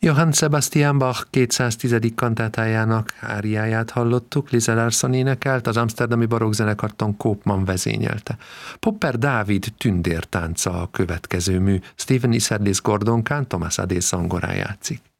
Johann Sebastian Bach 210. kantátájának áriáját hallottuk, Lisa Larson énekelt, az amszterdami barokkzenekarton Koopman vezényelte. Popper Dávid tündértánca a következő mű, Stephen Isserlis gordonkán, Thomas Adé zongorán játszik.